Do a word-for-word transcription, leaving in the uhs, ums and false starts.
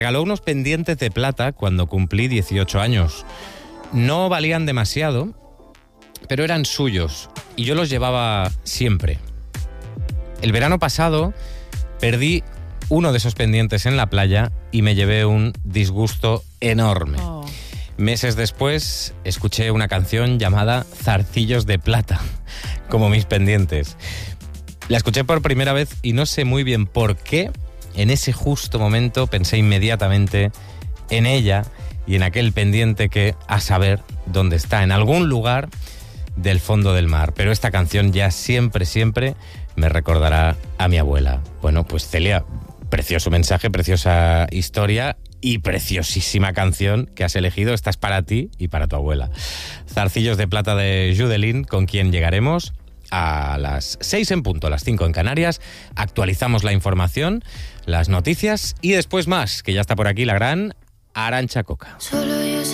regaló unos pendientes de plata cuando cumplí dieciocho años. No valían demasiado, pero eran suyos y yo los llevaba siempre. El verano pasado perdí uno de esos pendientes en la playa y me llevé un disgusto enorme. Oh. Meses después escuché una canción llamada Zarcillos de Plata, como mis pendientes. La escuché por primera vez y no sé muy bien por qué. En ese justo momento pensé inmediatamente en ella y en aquel pendiente que, a saber dónde está, en algún lugar del fondo del mar. Pero esta canción ya siempre, siempre me recordará a mi abuela. Bueno, pues Celia, precioso mensaje, preciosa historia y preciosísima canción que has elegido. Esta es para ti y para tu abuela. Zarcillos de Plata de Judelín, con quien llegaremos a las seis en punto, a las cinco en Canarias. Actualizamos la información, las noticias y después más, que ya está por aquí la gran Arantxa Coca. Solo yo